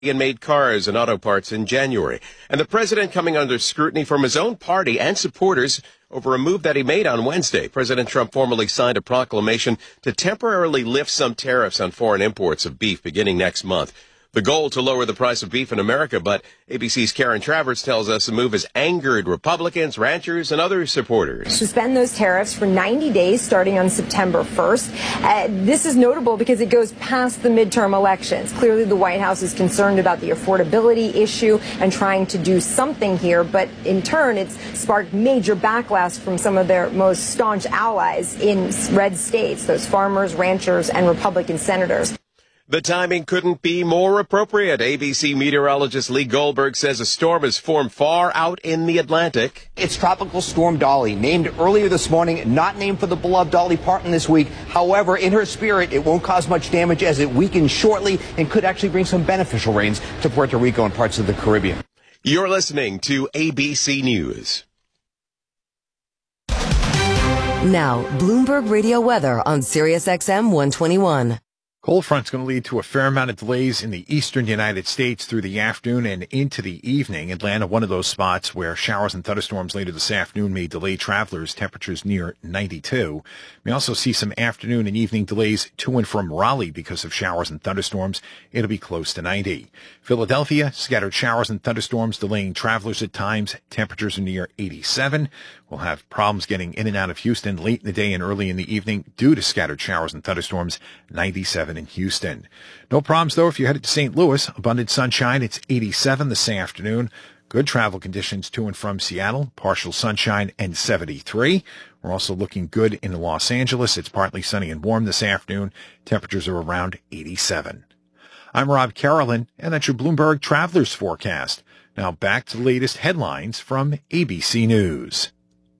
made cars and auto parts in January. And the president coming under scrutiny from his own party and supporters over a move that he made on Wednesday. President Trump formally signed a proclamation to temporarily lift some tariffs on foreign imports of beef beginning next month. The goal to lower the price of beef in America, but ABC's Karen Travers tells us the move has angered Republicans, ranchers, and other supporters. Suspend those tariffs for 90 days starting on September 1st. This is notable because it goes past the midterm elections. Clearly, the White House is concerned about the affordability issue and trying to do something here, but in turn, it's sparked major backlash from some of their most staunch allies in red states, those farmers, ranchers, and Republican senators. The timing couldn't be more appropriate. ABC meteorologist Lee Goldberg says a storm has formed far out in the Atlantic. It's Tropical Storm Dolly, named earlier this morning, not named for the beloved Dolly Parton this week. However, in her spirit, it won't cause much damage as it weakens shortly and could actually bring some beneficial rains to Puerto Rico and parts of the Caribbean. You're listening to ABC News. Now, Bloomberg Radio weather on Sirius XM 121. Cold front's going to lead to a fair amount of delays in the eastern United States through the afternoon and into the evening. Atlanta, one of those spots where showers and thunderstorms later this afternoon may delay travelers. Temperatures near 92. We also see some afternoon and evening delays to and from Raleigh because of showers and thunderstorms. It'll be close to 90. Philadelphia, scattered showers and thunderstorms delaying travelers at times. Temperatures are near 87. We'll have problems getting in and out of Houston late in the day and early in the evening due to scattered showers and thunderstorms. 97 in Houston. No problems, though, if you're headed to St. Louis. Abundant sunshine. It's 87 this afternoon. Good travel conditions to and from Seattle. Partial sunshine and 73. We're also looking good in Los Angeles. It's partly sunny and warm this afternoon. Temperatures are around 87. I'm Rob Carolyn, and that's your Bloomberg Travelers Forecast. Now back to the latest headlines from ABC News.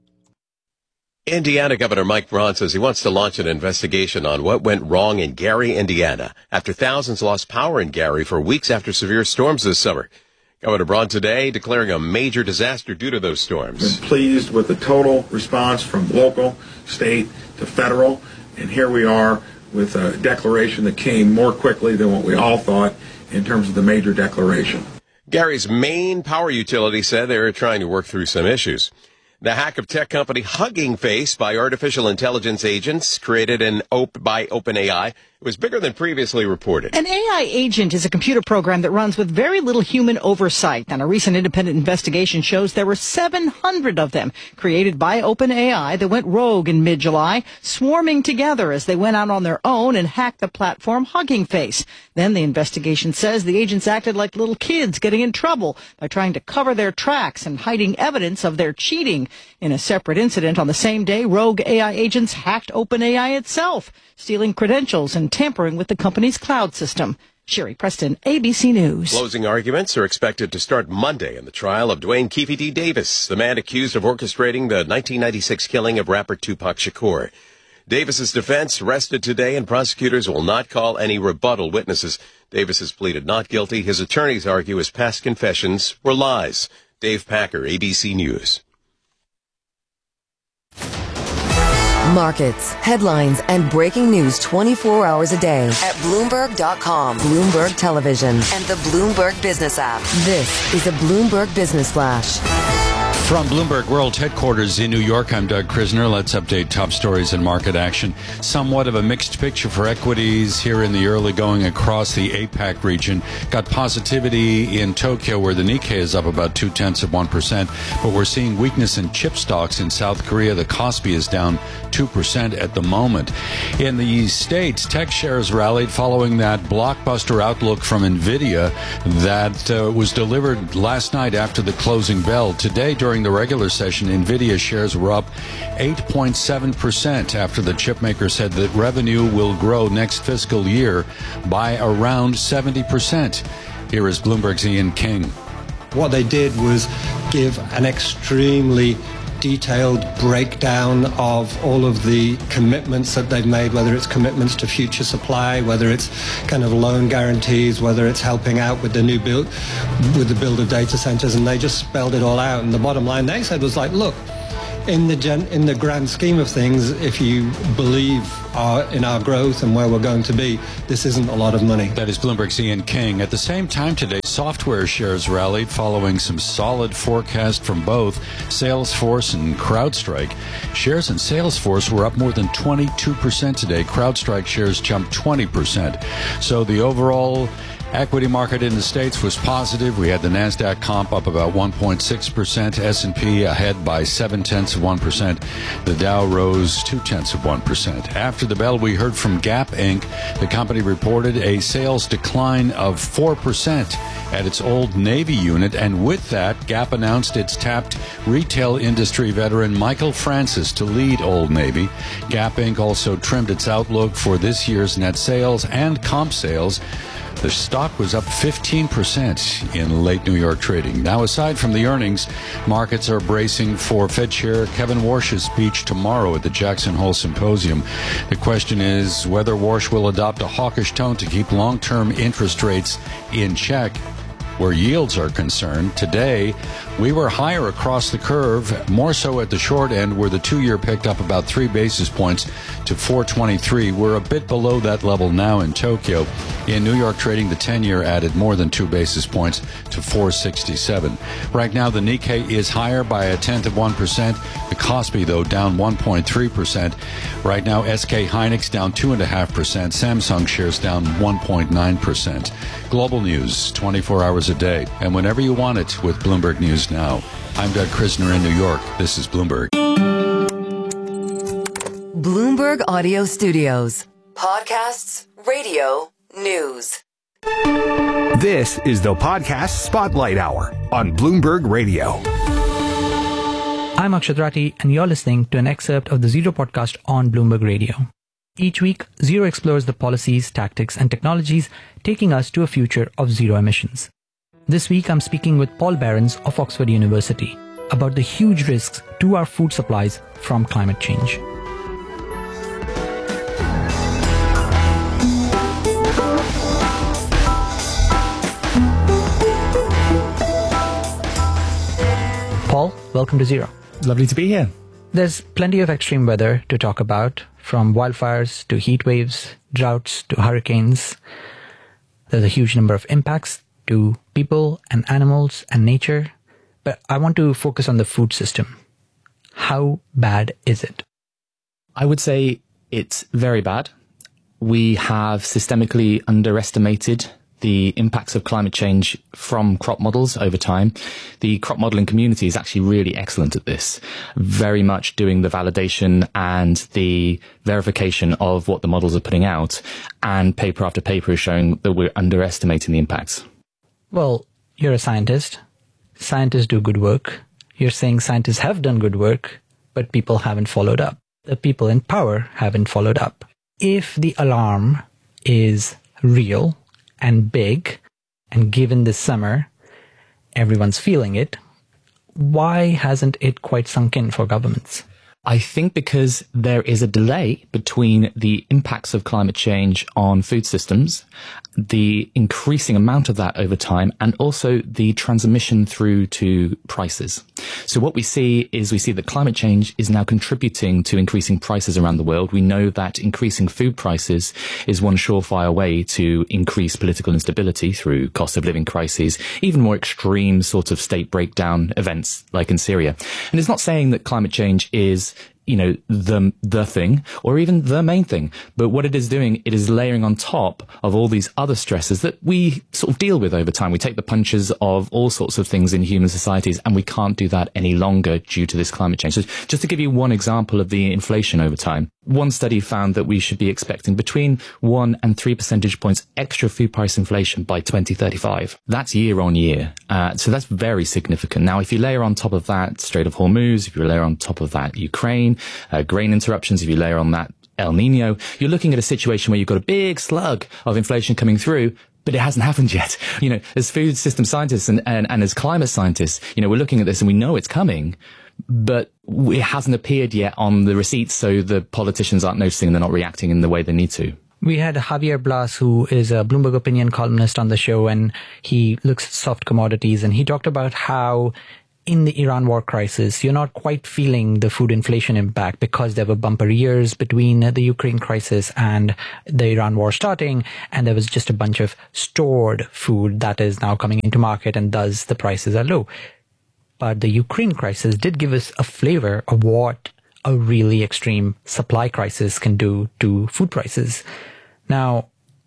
Indiana Governor Mike Braun says he wants to launch an investigation on what went wrong in Gary, Indiana, after thousands lost power in Gary for weeks after severe storms this summer. Governor Braun today declaring a major disaster due to those storms. Been pleased with the total response from local, state, to federal, and here we are with a declaration that came more quickly than what we all thought in terms of the major declaration. Gary's main power utility said they were trying to work through some issues. The hack of tech company Hugging Face by artificial intelligence agents created by OpenAI was bigger than previously reported. An AI agent is a computer program that runs with very little human oversight. And a recent independent investigation shows there were 700 of them created by OpenAI that went rogue in mid-July, swarming together as they went out on their own and hacked the platform Hugging Face. Then the investigation says the agents acted like little kids getting in trouble by trying to cover their tracks and hiding evidence of their cheating. In a separate incident on the same day, rogue AI agents hacked OpenAI itself, stealing credentials and tampering with the company's cloud system. Sherry Preston, ABC News. Closing arguments are expected to start Monday in the trial of Dwayne Keefe D. Davis, the man accused of orchestrating the 1996 killing of rapper Tupac Shakur. Davis's defense rested today, and prosecutors will not call any rebuttal witnesses. Davis has pleaded not guilty. His attorneys argue his past confessions were lies. Dave Packer, ABC News. Markets, headlines, and breaking news 24 hours a day at Bloomberg.com, Bloomberg Television, and the Bloomberg Business app. This is a Bloomberg Business Flash. From Bloomberg World Headquarters in New York, I'm Doug Krisner. Let's update top stories and market action. Somewhat of a mixed picture for equities here in the early going across the APAC region. Got positivity in Tokyo, where the Nikkei is up about 0.2%, but we're seeing weakness in chip stocks in South Korea. The Kospi is down 2% at the moment. In the States, tech shares rallied following that blockbuster outlook from NVIDIA that was delivered last night after the closing bell. Today, during the regular session, NVIDIA shares were up 8.7% after the chipmaker said that revenue will grow next fiscal year by around 70%. Here is Bloomberg's Ian King. What they did was give an extremely detailed breakdown of all of the commitments that they've made, whether it's commitments to future supply, whether it's kind of loan guarantees, whether it's helping out with the new build, with the build of data centers, and they just spelled it all out. And the bottom line they said was like, look, in the grand scheme of things, if you believe in our growth and where we're going to be, this isn't a lot of money. That is Bloomberg's Ian King. At the same time today, software shares rallied following some solid forecast from both Salesforce and CrowdStrike. Shares in Salesforce were up more than 22% today. CrowdStrike shares jumped 20%. So the overall equity market in the States was positive. We had the NASDAQ comp up about 1.6%, S&P ahead by 0.7%. The Dow rose 0.2%. After the bell, we heard from Gap Inc. The company reported a sales decline of 4% at its Old Navy unit, and with that, Gap announced it's tapped retail industry veteran Michael Francis to lead Old Navy. Gap Inc. also trimmed its outlook for this year's net sales and comp sales. The stock was up 15% in late New York trading. Now, aside from the earnings, markets are bracing for Fed Chair Kevin Warsh's speech tomorrow at the Jackson Hole Symposium. The question is whether Warsh will adopt a hawkish tone to keep long-term interest rates in check. Where yields are concerned, today we were higher across the curve, more so at the short end, where the 2-year picked up about 3 basis points to 4.23. We're a bit below that level now in Tokyo. In New York trading, the 10-year added more than 2 basis points to 4.67. Right now, the Nikkei is higher by 0.1%. The Kospi, though, down 1.3%. Right now, SK Hynix down 2.5%. Samsung shares down 1.9%. Global news, 24 hours a day, and whenever you want it with Bloomberg News Now. I'm Doug Krisner in New York. This is Bloomberg. Bloomberg Audio Studios. Podcasts, radio, news. This is the Podcast Spotlight Hour on Bloomberg Radio. I'm Akshat Rathi, and you're listening to an excerpt of the Zero podcast on Bloomberg Radio. Each week, Zero explores the policies, tactics, and technologies taking us to a future of zero emissions. This week, I'm speaking with Paul Behrens of Oxford University about the huge risks to our food supplies from climate change. Paul, welcome to Zero. Lovely to be here. There's plenty of extreme weather to talk about, from wildfires to heat waves, droughts to hurricanes. There's a huge number of impacts to people and animals and nature. But I want to focus on the food system. How bad is it? I would say it's very bad. We have systemically underestimated the impacts of climate change from crop models over time. The crop modeling community is actually really excellent at this, very much doing the validation and the verification of what the models are putting out, and paper after paper is showing that we're underestimating the impacts. Well, you're a scientist. Scientists do good work. You're saying scientists have done good work, but people haven't followed up. The people in power haven't followed up. If the alarm is real and big, and given this summer, everyone's feeling it, why hasn't it quite sunk in for governments? I think because there is a delay between the impacts of climate change on food systems, the increasing amount of that over time, and also the transmission through to prices. So what we see that climate change is now contributing to increasing prices around the world. We know that increasing food prices is one surefire way to increase political instability through cost of living crises, even more extreme sort of state breakdown events like in Syria. And it's not saying that climate change is the thing, or even the main thing. But what it is doing, it is layering on top of all these other stresses that we sort of deal with over time. We take the punches of all sorts of things in human societies, and we can't do that any longer due to this climate change. So just to give you one example of the inflation over time, one study found that we should be expecting between 1 and 3 percentage points extra food price inflation by 2035. That's year on year. So that's very significant. Now, if you layer on top of that Strait of Hormuz, if you layer on top of that Ukraine, grain interruptions, if you layer on that El Nino, you're looking at a situation where you've got a big slug of inflation coming through, but it hasn't happened yet. As food system scientists and as climate scientists, we're looking at this and we know it's coming, but it hasn't appeared yet on the receipts, so the politicians aren't noticing and they're not reacting in the way they need to. We had Javier Blas, who is a Bloomberg opinion columnist, on the show, and he looks at soft commodities, and he talked about how in the Iran war crisis, you're not quite feeling the food inflation impact because there were bumper years between the Ukraine crisis and the Iran war starting, and there was just a bunch of stored food that is now coming into market, and thus the prices are low. But the Ukraine crisis did give us a flavor of what a really extreme supply crisis can do to food prices. Now,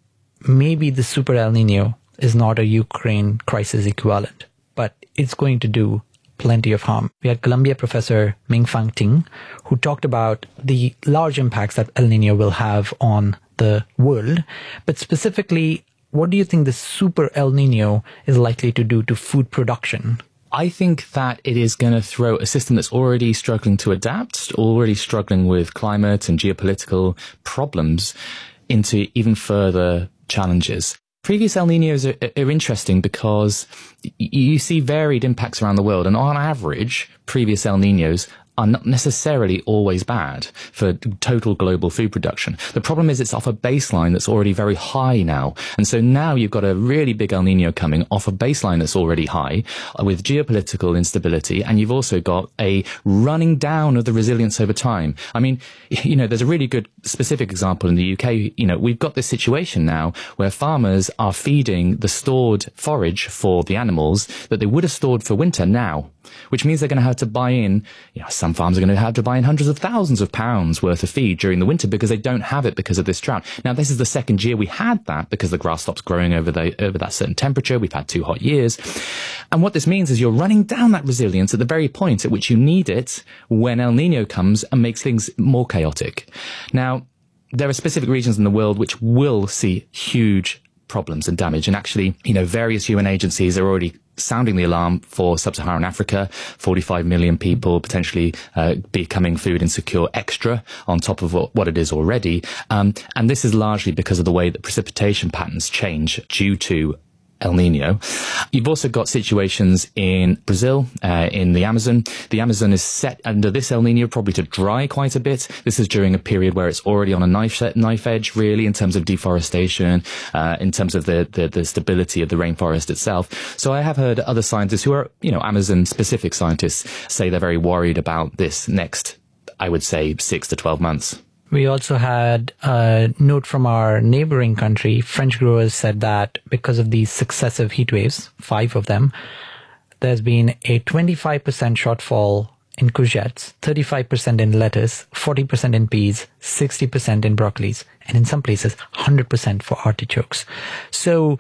maybe the super El Nino is not a Ukraine crisis equivalent, but it's going to do plenty of harm. We had Columbia professor Ming-Fang Ting, who talked about the large impacts that El Nino will have on the world. But specifically, what do you think the super El Nino is likely to do to food production? I think that it is going to throw a system that's already struggling to adapt, already struggling with climate and geopolitical problems, into even further challenges. Previous El Niños are interesting because you see varied impacts around the world, and on average, previous El Niños are not necessarily always bad for total global food production. The problem is it's off a baseline that's already very high now. And so now you've got a really big El Nino coming off a baseline that's already high with geopolitical instability, and you've also got a running down of the resilience over time. I mean, there's a really good specific example in the UK. We've got this situation now where farmers are feeding the stored forage for the animals that they would have stored for winter now, which means they're going to have to buy in, some farms are going to have to buy in hundreds of thousands of pounds worth of feed during the winter because they don't have it because of this drought. Now, this is the second year we had that because the grass stops growing over that certain temperature. We've had 2 hot years. And what this means is you're running down that resilience at the very point at which you need it when El Nino comes and makes things more chaotic. Now, there are specific regions in the world which will see huge problems and damage. And actually, various UN agencies are already sounding the alarm for sub-Saharan Africa, 45 million people potentially becoming food insecure extra on top of what it is already. And this is largely because of the way that precipitation patterns change due to El Nino. You've also got situations in Brazil, in the Amazon. The Amazon is set under this El Nino probably to dry quite a bit. This is during a period where it's already on a knife edge, really, in terms of deforestation, in terms of the stability of the rainforest itself. So I have heard other scientists who are, Amazon-specific scientists say they're very worried about this next, I would say, 6 to 12 months. We also had a note from our neighboring country. French growers said that because of these successive heat waves, 5 of them, there's been a 25% shortfall in courgettes, 35% in lettuce, 40% in peas, 60% in broccolis, and in some places, 100% for artichokes. So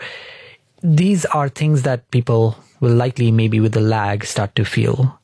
these are things that people will likely, maybe with a lag, start to feel.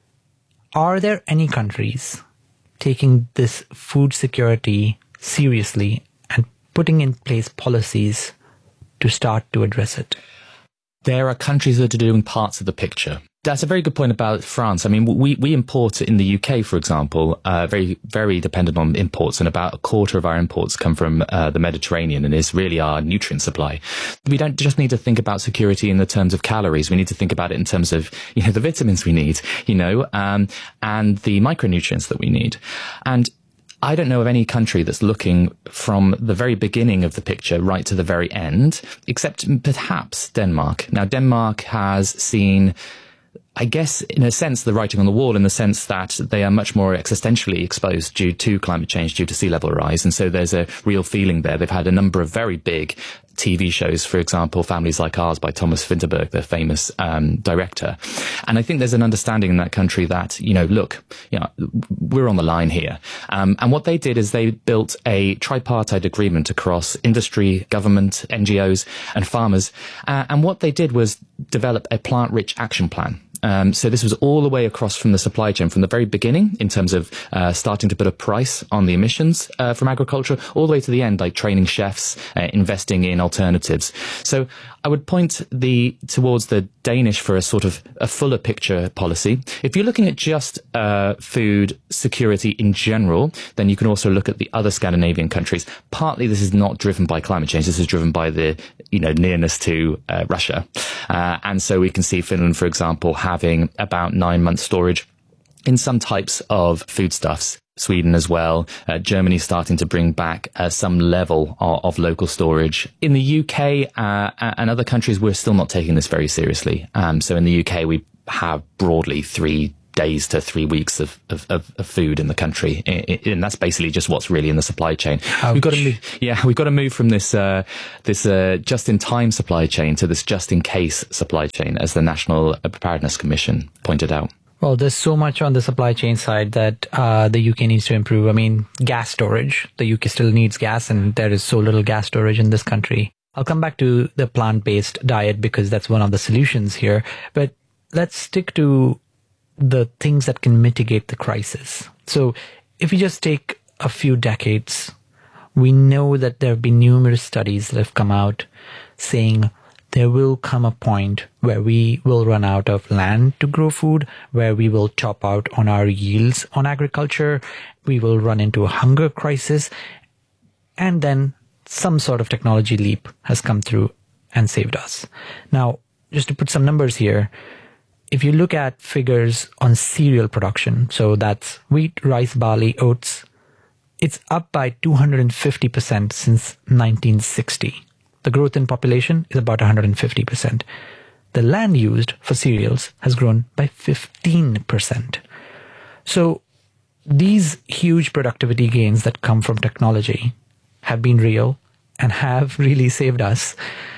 Are there any countries taking this food security seriously and putting in place policies to start to address it? There are countries that are doing parts of the picture. That's a very good point about France. I mean, we import in the UK, for example, very, very dependent on imports, and about a quarter of our imports come from the Mediterranean, and is really our nutrient supply. We don't just need to think about security in the terms of calories. We need to think about it in terms of, the vitamins we need, and the micronutrients that we need. And I don't know of any country that's looking from the very beginning of the picture right to the very end, except perhaps Denmark. Now, Denmark has seen, I guess, in a sense, the writing on the wall, in the sense that they are much more existentially exposed due to climate change, due to sea level rise. And so there's a real feeling there. They've had a number of very big TV shows, for example, Families Like Ours by Thomas Vinterberg, the famous director. And I think there's an understanding in that country that, we're on the line here. And what they did is they built a tripartite agreement across industry, government, NGOs and farmers. And what they did was develop a plant-rich action plan. So this was all the way across from the supply chain, from the very beginning, in terms of starting to put a price on the emissions from agriculture, all the way to the end, like training chefs, investing in alternatives. So I would point towards the Danish for a sort of a fuller picture policy. If you're looking at just food security in general, then you can also look at the other Scandinavian countries. Partly this is not driven by climate change. This is driven by the nearness to Russia. And so we can see Finland, for example, having about 9 months storage in some types of foodstuffs. Sweden as well. Germany starting to bring back some level of local storage. In the UK and other countries, we're still not taking this very seriously. So in the UK, we have broadly 3 days to 3 weeks of food in the country, and that's basically just what's really in the supply chain. Ouch. We've got to move from this just-in-time supply chain to this just-in-case supply chain, as the National Preparedness Commission pointed out. Well, there's so much on the supply chain side that the UK needs to improve. I mean, gas storage. The UK still needs gas, and there is so little gas storage in this country. I'll come back to the plant-based diet because that's one of the solutions here. But let's stick to the things that can mitigate the crisis. So if you just take a few decades, we know that there have been numerous studies that have come out saying there will come a point where we will run out of land to grow food, where we will chop out on our yields on agriculture, we will run into a hunger crisis, and then some sort of technology leap has come through and saved us. Now, just to put some numbers here, if you look at figures on cereal production, so that's wheat, rice, barley, oats, it's up by 250% since 1960. The growth in population is about 150%. The land used for cereals has grown by 15%. So these huge productivity gains that come from technology have been real and have really saved us.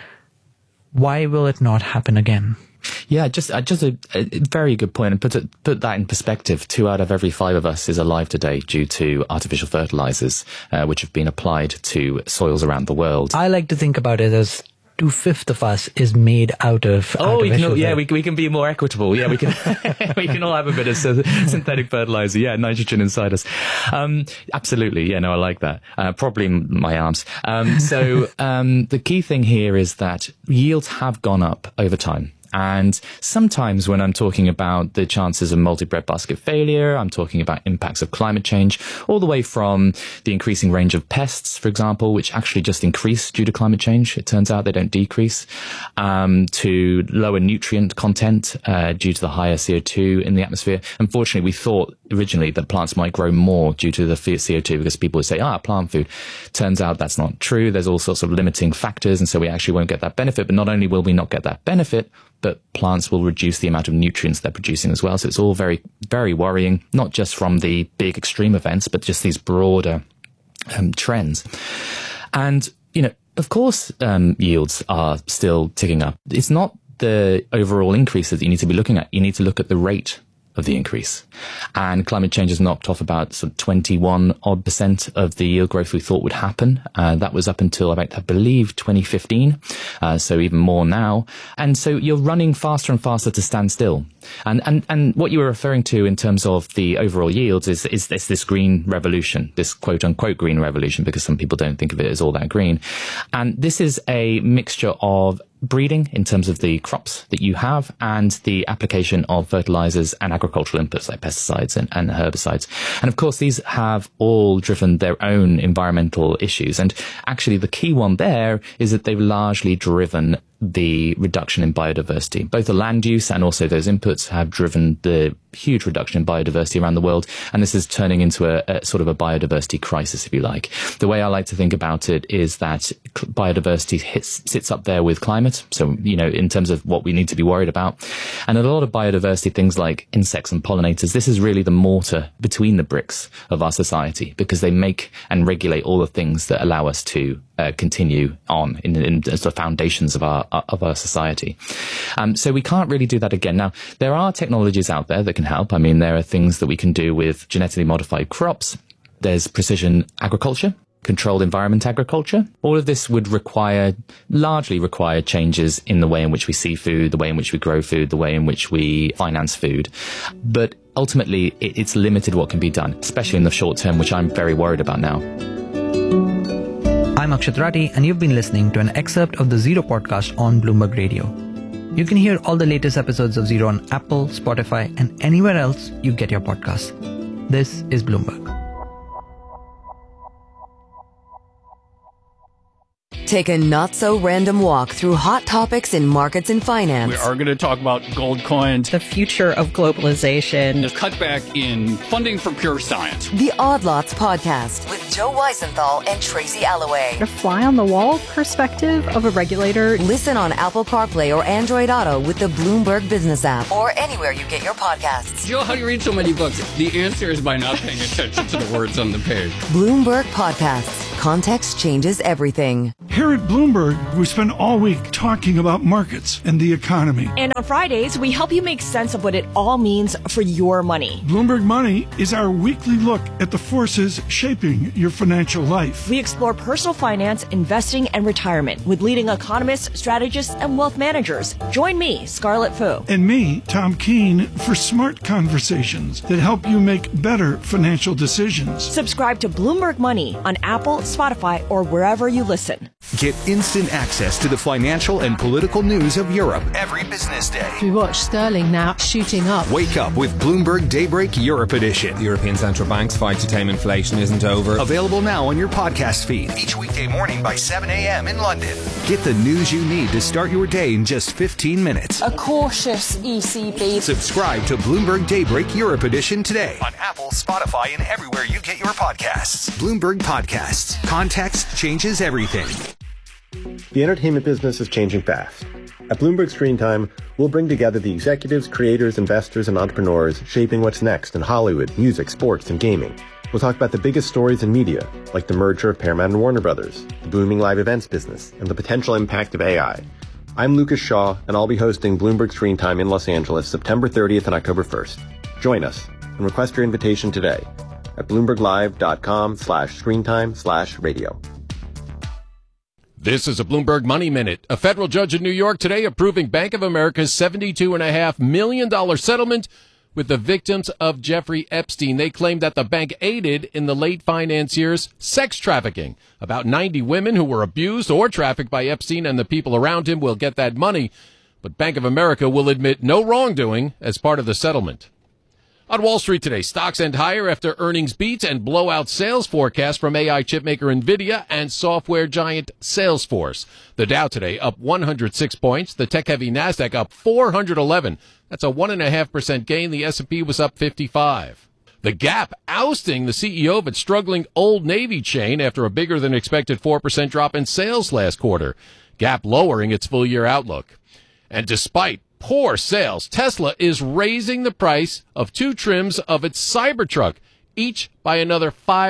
Why will it not happen again? Yeah, just a very good point. And put that in perspective, 2 out of every 5 of us is alive today due to artificial fertilizers, which have been applied to soils around the world. I like to think about it as 2/5 of us is made out of artificial. We can be more equitable. Yeah, we can we can all have a bit of synthetic fertilizer. Yeah, nitrogen inside us. Absolutely. Yeah, no, I like that. Probably my arms. The key thing here is that yields have gone up over time. And sometimes when I'm talking about the chances of multi-breadbasket failure, I'm talking about impacts of climate change, all the way from the increasing range of pests, for example, which actually just increase due to climate change. It turns out they don't decrease, to lower nutrient content due to the higher CO2 in the atmosphere. Unfortunately, we thought originally that plants might grow more due to the CO2 because people would say, plant food. Turns out that's not true. There's all sorts of limiting factors, and so we actually won't get that benefit. But not only will we not get that benefit, but plants will reduce the amount of nutrients they're producing as well. So it's all very, very worrying, not just from the big extreme events, but just these broader trends. And, of course, yields are still ticking up. It's not the overall increases that you need to be looking at. You need to look at the rate of the increase. And climate change has knocked off about 21% of the yield growth we thought would happen. That was up until about, I believe, 2015. So even more now. And so you're running faster and faster to stand still. And what you were referring to in terms of the overall yields is this green revolution, this quote unquote green revolution, because some people don't think of it as all that green. And this is a mixture of breeding in terms of the crops that you have and the application of fertilizers and agricultural inputs like pesticides and herbicides. And of course, these have all driven their own environmental issues. And actually, the key one there is that they've largely driven the reduction in biodiversity. Both the land use and also those inputs have driven the huge reduction in biodiversity around the world, and this is turning into a sort of a biodiversity crisis, if you like. The way I like to think about it is that biodiversity sits up there with climate, so, in terms of what we need to be worried about. And a lot of biodiversity, things like insects and pollinators, this is really the mortar between the bricks of our society, because they make and regulate all the things that allow us to continue on in the foundations of our society. So we can't really do that again. Now, there are technologies out there that can help. I mean, there are things that we can do with genetically modified crops. There's precision agriculture, controlled environment agriculture. All of this would largely require changes in the way in which we see food, the way in which we grow food, the way in which we finance food. But ultimately, it's limited what can be done, especially in the short term, which I'm very worried about now. I'm Akshat Rathi, and you've been listening to an excerpt of the Zero podcast on Bloomberg Radio. You can hear all the latest episodes of Zero on Apple, Spotify, and anywhere else you get your podcasts. This is Bloomberg. Take a not-so-random walk through hot topics in markets and finance. We are going to talk about gold coins, the future of globalization, the cutback in funding for pure science. The Odd Lots Podcast with Joe Weisenthal and Tracy Alloway. A fly-on-the-wall perspective of a regulator. Listen on Apple CarPlay or Android Auto with the Bloomberg Business app or anywhere you get your podcasts. Joe, how do you read so many books? The answer is by not paying attention to the words on the page. Bloomberg Podcasts. Context changes everything. Here at Bloomberg, we spend all week talking about markets and the economy. And on Fridays, we help you make sense of what it all means for your money. Bloomberg Money is our weekly look at the forces shaping your financial life. We explore personal finance, investing, and retirement with leading economists, strategists, and wealth managers. Join me, Scarlett Fu. And me, Tom Keene, for smart conversations that help you make better financial decisions. Subscribe to Bloomberg Money on Apple, Spotify, or wherever you listen. Get instant access to the financial and political news of Europe every business day. We watch sterling now shooting up. Wake up with Bloomberg Daybreak Europe Edition. The European Central Bank's fight to tame inflation isn't over. Available now on your podcast feed each weekday morning by 7 a.m. in London. Get the news you need to start your day in just 15 minutes. A cautious ECB. Subscribe to Bloomberg Daybreak Europe Edition today on Apple, Spotify, and everywhere you get your podcasts. Bloomberg Podcasts. Context changes everything. The entertainment business is changing fast. At Bloomberg Screen Time, we'll bring together the executives, creators, investors, and entrepreneurs shaping what's next in Hollywood, music, sports, and gaming. We'll talk about the biggest stories in media, like the merger of Paramount and Warner Brothers, the booming live events business, and the potential impact of AI. I'm Lucas Shaw, and I'll be hosting Bloomberg Screen Time in Los Angeles September 30th and October 1st. Join us and request your invitation today at bloomberglive.com/screentime/radio. This is a Bloomberg Money Minute. A federal judge in New York today approving Bank of America's $72.5 million settlement with the victims of Jeffrey Epstein. They claim that the bank aided in the late financier's sex trafficking. About 90 women who were abused or trafficked by Epstein and the people around him will get that money, but Bank of America will admit no wrongdoing as part of the settlement. On Wall Street today, stocks end higher after earnings beats and blowout sales forecasts from AI chipmaker NVIDIA and software giant Salesforce. The Dow today up 106 points. The tech-heavy NASDAQ up 411. That's a 1.5% gain. The S&P was up 55. The Gap ousting the CEO of its struggling Old Navy chain after a bigger-than-expected 4% drop in sales last quarter. Gap lowering its full-year outlook. And despite poor sales, Tesla is raising the price of 2 trims of its Cybertruck, each by another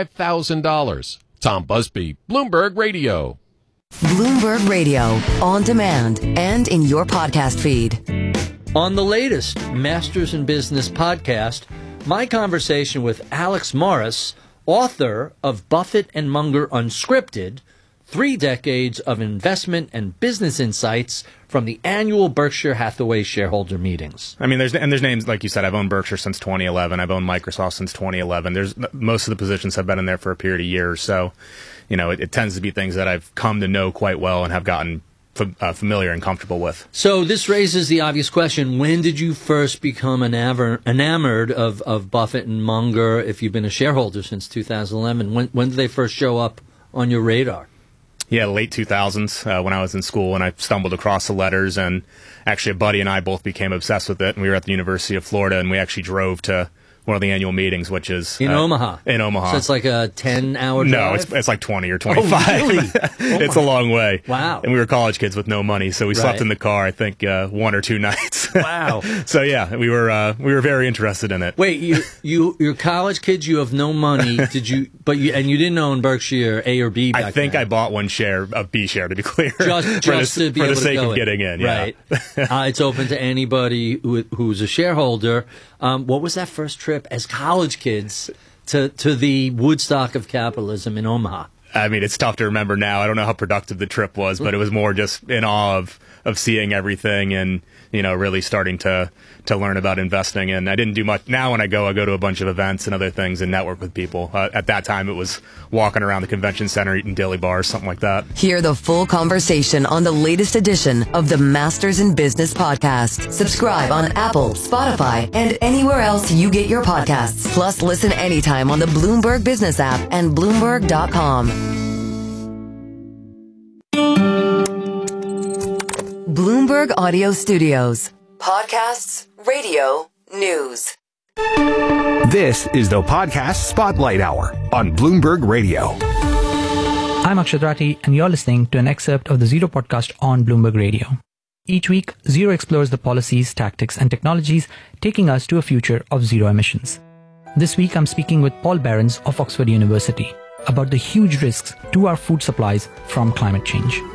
$5,000. Tom Busby, Bloomberg Radio. Bloomberg Radio, on demand and in your podcast feed. On the latest Masters in Business podcast, my conversation with Alex Morris, author of Buffett and Munger Unscripted, 3 decades of investment and business insights from the annual Berkshire Hathaway shareholder meetings. I mean, there's names, like you said, I've owned Berkshire since 2011. I've owned Microsoft since 2011. Most of the positions have been in there for a period of years. So, you know, it tends to be things that I've come to know quite well and have gotten familiar and comfortable with. So this raises the obvious question: when did you first become enamored of Buffett and Munger? If you've been a shareholder since 2011, when did they first show up on your radar? Yeah, late 2000s when I was in school, and I stumbled across the letters, and actually a buddy and I both became obsessed with it, and we were at the University of Florida, and we actually drove to one of the annual meetings, which is in Omaha. In Omaha. So it's like a 10-hour drive? No, it's like 20 or 25. Oh, really? It's a long way. Wow. And we were college kids with no money, so we slept in the car, I think, 1 or 2 nights. Wow. So yeah, we were very interested in it. Wait, you're college kids, you have no money. Did you? But you didn't own Berkshire A or B back then. I think I bought one share, a B share, to be clear, just to be for able the sake to go of getting in. Yeah. Right. It's open to anybody who's a shareholder. What was that first trip as college kids to the Woodstock of capitalism in Omaha? I mean, it's tough to remember now. I don't know how productive the trip was, but it was more just in awe of seeing everything and, you know, really starting to learn about investing. And I didn't do much. Now when I go to a bunch of events and other things and network with people. At that time, it was walking around the convention center, eating dilly bars, something like that. Hear the full conversation on the latest edition of the Masters in Business podcast. Subscribe on Apple, Spotify, and anywhere else you get your podcasts. Plus, listen anytime on the Bloomberg Business app and Bloomberg.com. Bloomberg Audio Studios. Podcasts, radio, news. This is the Podcast Spotlight Hour on Bloomberg Radio. I'm Akshat Rathi, and you're listening to an excerpt of the Zero podcast on Bloomberg Radio. Each week, Zero explores the policies, tactics, and technologies taking us to a future of zero emissions. This week, I'm speaking with Paul Behrens of Oxford University about the huge risks to our food supplies from climate change.